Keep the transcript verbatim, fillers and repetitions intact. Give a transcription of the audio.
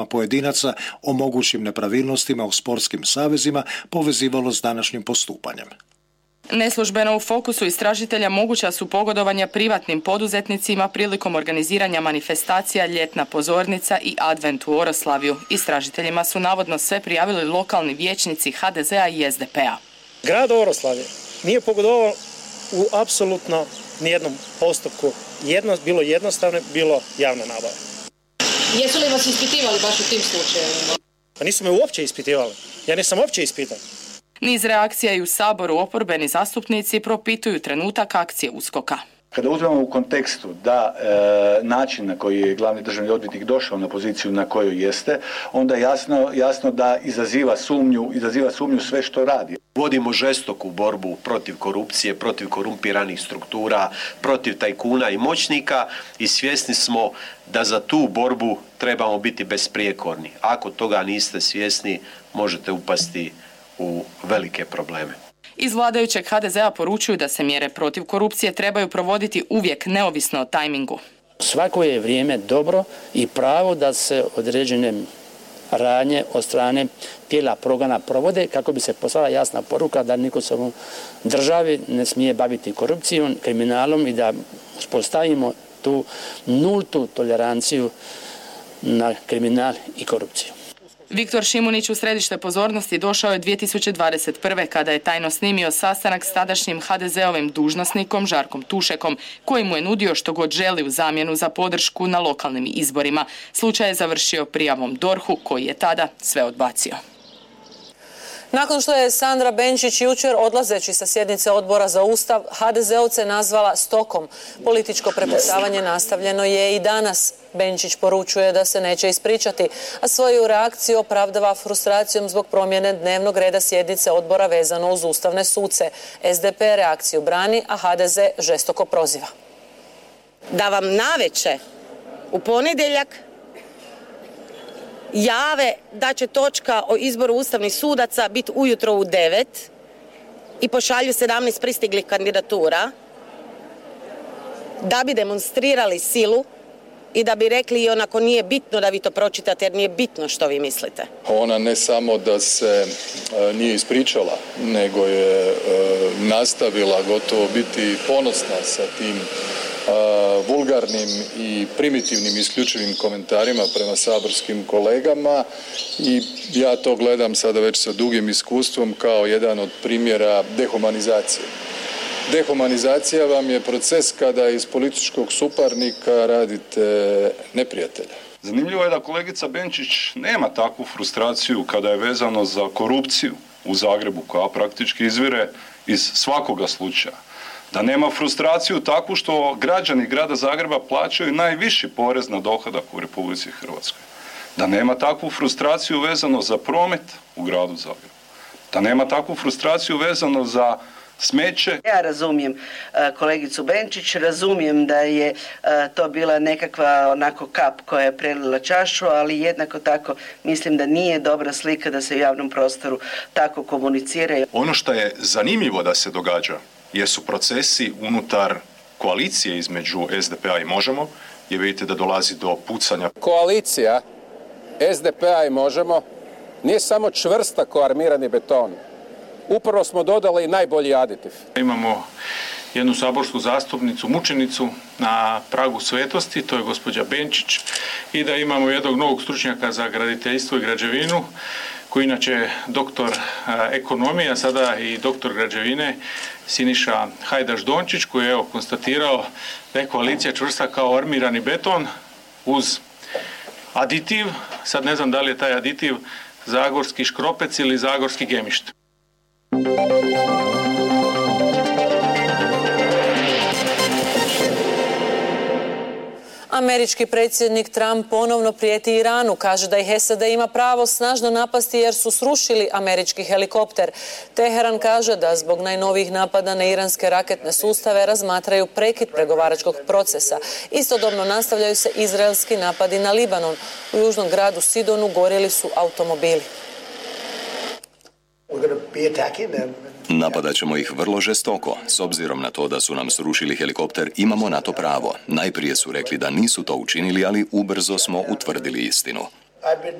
pojedinaca o mogućim nepravilnostima u sportskim savezima povezivalo s današnjim postupanjem. Neslužbeno u fokusu istražitelja moguća su pogodovanja privatnim poduzetnicima prilikom organiziranja manifestacija Ljetna pozornica i Advent u Oroslavju. Istražiteljima su navodno sve prijavili lokalni vijećnici ha de zea i es de pe a. Grad Oroslavlje nije pogodovao u apsolutno nijednom postupku. Jedno, bilo jednostavno, bilo javna nabava. Jesu li vas ispitivali baš u tim slučajevima? Pa nisu me uopće ispitivali. Ja nisam uopće ispitan. Niz reakcija i u Saboru oporbeni zastupnici propituju trenutak akcije USKOK-a. Kada uzmemo u kontekstu da e, način na koji je glavni državni odvjetnik došao na poziciju na kojoj jeste, onda je jasno, jasno da izaziva sumnju, izaziva sumnju sve što radi. Vodimo žestoku borbu protiv korupcije, protiv korumpiranih struktura, protiv tajkuna i moćnika i svjesni smo da za tu borbu trebamo biti besprijekorni. Ako toga niste svjesni, možete upasti u velike probleme. Iz vladajućeg ha de zea poručuju da se mjere protiv korupcije trebaju provoditi uvijek neovisno o tajmingu. Svako je vrijeme dobro i pravo da se određene radnje od strane tijela progona provode kako bi se poslala jasna poruka da niko se u državi ne smije baviti korupcijom, kriminalom i da uspostavimo tu nultu toleranciju na kriminal i korupciju. Viktor Šimunić u središte pozornosti došao je dvije tisuće dvadeset prve. kada je tajno snimio sastanak s tadašnjim ha de zeovim dužnosnikom Žarkom Tušekom, koji mu je nudio što god želi u zamjenu za podršku na lokalnim izborima. Slučaj je završio prijavom dorhu, koji je tada sve odbacio. Nakon što je Sandra Benčić jučer odlazeći sa sjednice odbora za Ustav ha de zeovce nazvala stokom, političko prepucavanje nastavljeno je i danas. Benčić poručuje da se neće ispričati, a svoju reakciju opravdava frustracijom zbog promjene dnevnog reda sjednice odbora vezano uz ustavne suce. es de pe reakciju brani, a ha de ze žestoko proziva. Da vam naveče u ponedjeljak jave da će točka o izboru ustavnih sudaca biti ujutro u devet i pošalju sedamnaest pristiglih kandidatura da bi demonstrirali silu i da bi rekli i onako nije bitno da vi to pročitate jer nije bitno što vi mislite. Ona ne samo da se e, nije ispričala, nego je e, nastavila gotovo biti ponosna sa tim e, vulgarnim i primitivnim isključivim komentarima prema saborskim kolegama i ja to gledam sada već sa dugim iskustvom kao jedan od primjera dehumanizacije. Dehumanizacija vam je proces kada iz političkog suparnika radite neprijatelja. Zanimljivo je da kolegica Benčić nema takvu frustraciju kada je vezano za korupciju u Zagrebu, koja praktički izvire iz svakoga slučaja. Da nema frustraciju takvu što građani grada Zagreba plaćaju najviši porez na dohodak u Republici Hrvatskoj. Da nema takvu frustraciju vezano za promet u gradu Zagrebu. Da nema takvu frustraciju vezano za smeće. Ja razumijem uh, kolegicu Benčić, razumijem da je uh, to bila nekakva onako kap koja je prelila čašu, ali jednako tako mislim da nije dobra slika da se u javnom prostoru tako komunicira. Ono što je zanimljivo da se događa jesu procesi unutar koalicije između es de pe a i Možemo, gdje vidite da dolazi do pucanja. Koalicija es de pe a i Možemo nije samo čvrsta ko armirani beton. Upravo smo dodali najbolji aditiv. Imamo jednu saborsku zastupnicu, mučenicu na pragu svetosti, to je gospođa Benčić, i da imamo jednog novog stručnjaka za graditeljstvo i građevinu, koji inače je doktor ekonomije, a sada i doktor građevine, Siniša Hajdaš-Dončić, koji je evo konstatirao da je koalicija čvrsta kao armirani beton uz aditiv, sad ne znam da li je taj aditiv zagorski škropec ili zagorski gemišt. Američki predsjednik Trump ponovno prijeti Iranu. Kaže da ih es a de ima pravo snažno napasti jer su srušili američki helikopter. Teheran kaže da zbog najnovijih napada na iranske raketne sustave razmatraju prekid pregovaračkog procesa. Istodobno nastavljaju se izraelski napadi na Libanon. U južnom gradu Sidonu gorjeli su automobili. Napadat ćemo ih vrlo žestoko. S obzirom na to da su nam srušili helikopter, imamo na to pravo. Najprije su rekli da nisu to učinili, ali ubrzo smo utvrdili istinu. I've been